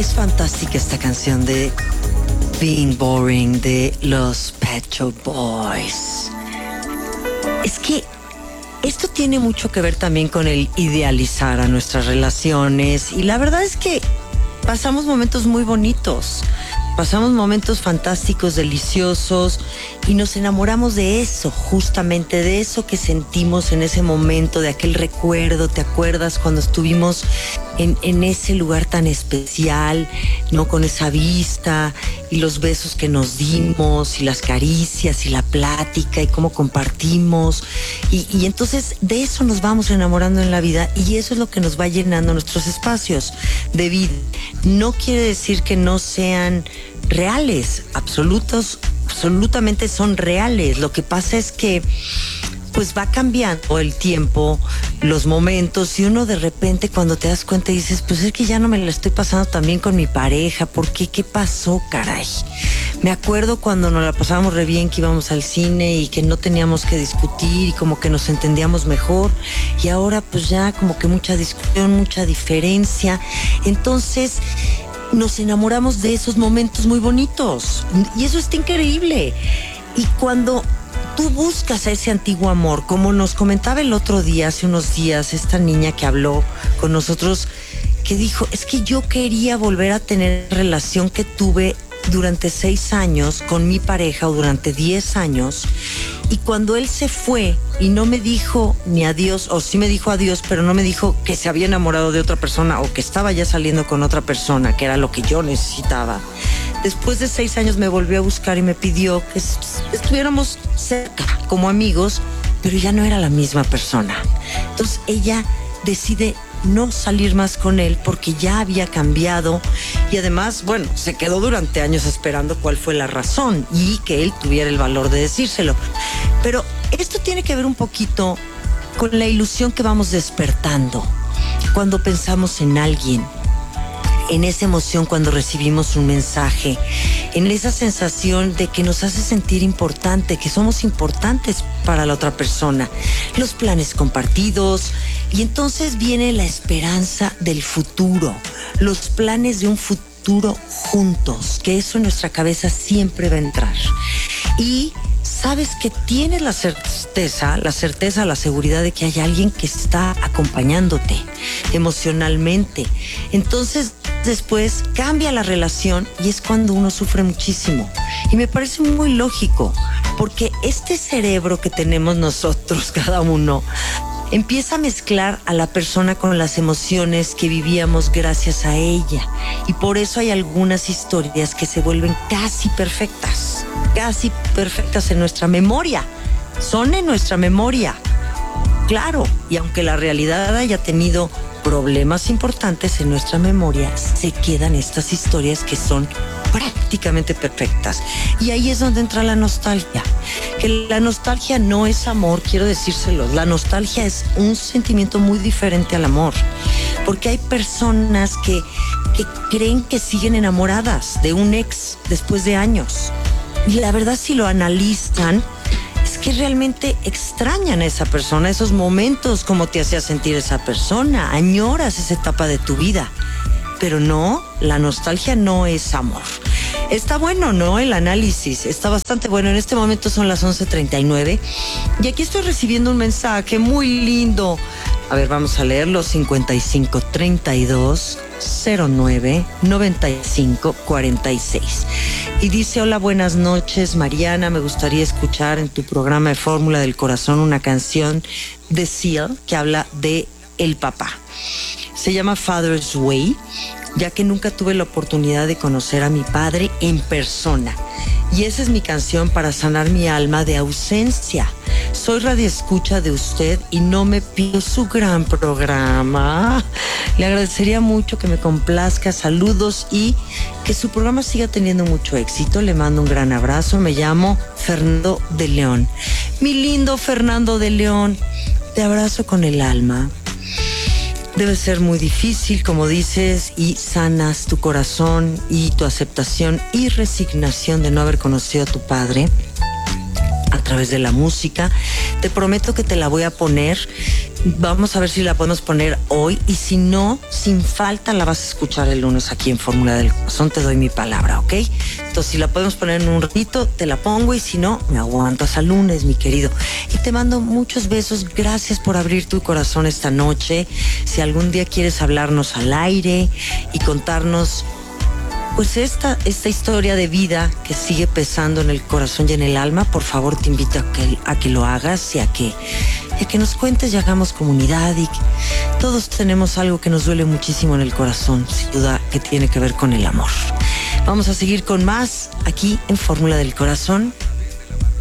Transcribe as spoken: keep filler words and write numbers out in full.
Es fantástica esta canción de Being Boring de los Pet Shop Boys. Es que esto tiene mucho que ver también con el idealizar a nuestras relaciones y la verdad es que pasamos momentos muy bonitos. Pasamos momentos fantásticos, deliciosos y nos enamoramos de eso, justamente de eso que sentimos en ese momento, de aquel recuerdo. ¿Te acuerdas cuando estuvimos en, en ese lugar tan especial, no, con esa vista y los besos que nos dimos y las caricias y la plática y cómo compartimos? Y, y entonces de eso nos vamos enamorando en la vida y eso es lo que nos va llenando nuestros espacios de vida. No quiere decir que no sean reales, absolutos, absolutamente son reales. Lo que pasa es que pues va cambiando el tiempo, los momentos, y uno de repente cuando te das cuenta dices, pues es que ya no me la estoy pasando tan bien con mi pareja. ¿Por qué? ¿Qué pasó, caray? Me acuerdo cuando nos la pasábamos re bien, que íbamos al cine y que no teníamos que discutir y como que nos entendíamos mejor, y ahora pues ya como que mucha discusión, mucha diferencia. Entonces nos enamoramos de esos momentos muy bonitos y eso está increíble. Y cuando tú buscas a ese antiguo amor, como nos comentaba el otro día, hace unos días, esta niña que habló con nosotros, que dijo, es que yo quería volver a tener la relación que tuve durante seis años con mi pareja, o durante diez años, y cuando él se fue y no me dijo ni adiós, o sí me dijo adiós, pero no me dijo que se había enamorado de otra persona o que estaba ya saliendo con otra persona, que era lo que yo necesitaba. Después de seis años me volvió a buscar y me pidió que estuviéramos cerca como amigos, pero ya no era la misma persona. Entonces ella decide no salir más con él porque ya había cambiado y además, bueno, se quedó durante años esperando cuál fue la razón y que él tuviera el valor de decírselo. Pero esto tiene que ver un poquito con la ilusión que vamos despertando cuando pensamos en alguien, en esa emoción cuando recibimos un mensaje, en esa sensación de que nos hace sentir importante, que somos importantes para la otra persona, los planes compartidos, y entonces viene la esperanza del futuro, los planes de un futuro juntos, que eso en nuestra cabeza siempre va a entrar. Y sabes que tienes la certeza, la certeza, la seguridad de que hay alguien que está acompañándote emocionalmente. Entonces después cambia la relación y es cuando uno sufre muchísimo. Y me parece muy lógico, porque este cerebro que tenemos nosotros, cada uno, empieza a mezclar a la persona con las emociones que vivíamos gracias a ella. Y por eso hay algunas historias que se vuelven casi perfectas, casi perfectas en nuestra memoria. Son en nuestra memoria, claro. Y aunque la realidad haya tenido problemas importantes en nuestra memoria, se quedan estas historias que son prácticamente perfectas. Y ahí es donde entra la nostalgia. Que la nostalgia no es amor, quiero decírselos. La nostalgia es un sentimiento muy diferente al amor. Porque hay personas que, que creen que siguen enamoradas de un ex después de años. Y la verdad, si lo analizan, es que realmente extrañan a esa persona, esos momentos, como te hacía sentir esa persona, añoras esa etapa de tu vida. Pero no, la nostalgia no es amor. Está bueno, ¿no? El análisis está bastante bueno. En este momento son las once treinta y nueve y aquí estoy recibiendo un mensaje muy lindo. A ver, vamos a leerlo. cincuenta y cinco treinta y dos cero nueve noventa y cinco cuarenta y seis. Y dice, hola, buenas noches, Mariana. Me gustaría escuchar en tu programa de Fórmula del Corazón una canción de Seal que habla de el papá. Se llama Father's Way, ya que nunca tuve la oportunidad de conocer a mi padre en persona. Y esa es mi canción para sanar mi alma de ausencia. Soy radioescucha de usted y no me pido su gran programa. Le agradecería mucho que me complazca. Saludos y que su programa siga teniendo mucho éxito. Le mando un gran abrazo. Me llamo Fernando de León. Mi lindo Fernando de León, te abrazo con el alma. Debe ser muy difícil, como dices, y sanas tu corazón y tu aceptación y resignación de no haber conocido a tu padre, a través de la música. Te prometo que te la voy a poner. Vamos a ver si la podemos poner hoy y si no, sin falta la vas a escuchar el lunes aquí en Fórmula del Corazón. Te doy mi palabra, ¿ok? Entonces, si la podemos poner en un ratito, te la pongo y si no, me aguanto hasta el lunes, mi querido. Y te mando muchos besos. Gracias por abrir tu corazón esta noche. Si algún día quieres hablarnos al aire y contarnos pues esta, esta historia de vida que sigue pesando en el corazón y en el alma, por favor te invito a que, a que lo hagas y a que, y a que nos cuentes y hagamos comunidad. Y todos tenemos algo que nos duele muchísimo en el corazón, sin duda que tiene que ver con el amor. Vamos a seguir con más aquí en Fórmula del Corazón.